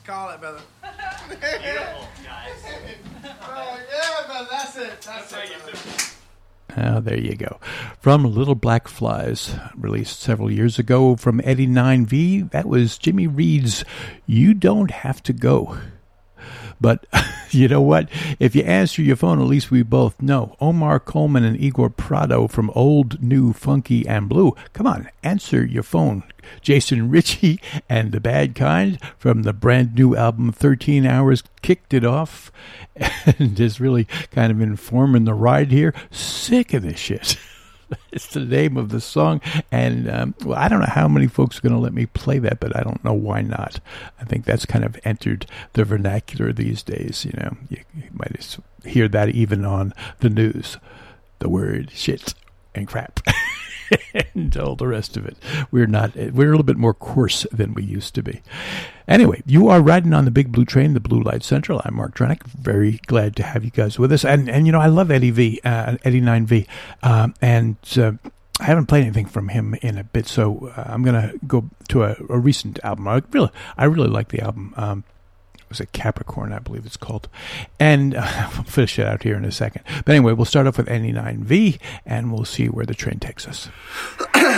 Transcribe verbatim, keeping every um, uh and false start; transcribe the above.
Call it, brother. Beautiful, guys. Oh, yeah, brother. That's it. That's, That's it. Brother. Oh, there you go. From Little Black Flies, released several years ago from Eddie nine V, that was Jimmy Reed's You Don't Have to Go. But you know what? If you answer your phone, at least we both know. Omar Coleman and Igor Prado from Old, New, Funky, and Blue. Come on, answer your phone. Jason Ritchie and The Bad Kind from the brand new album thirteen hours kicked it off and is really kind of informing the ride here. Sick of this shit. It's the name of the song, and um, well, I don't know how many folks are going to let me play that, but I don't know why not. I think that's kind of entered the vernacular these days. You know, you, you might hear that even on the news. The word shit and crap. And all the rest of it. We're not, we're a little bit more coarse than we used to be. Anyway, you are riding on the Big Blue Train, the Blue Light Central. I'm Mark Dronick. Very glad to have you guys with us. And, and you know, I love Eddie V, uh, Eddie nine V. Um, and uh, I haven't played anything from him in a bit, so uh, I'm going to go to a, a recent album. I really, I really like the album. Um, It was a Capricorn, I believe it's called. And uh, we'll finish it out here in a second. But anyway, we'll start off with Eddie nine V, and we'll see where the train takes us.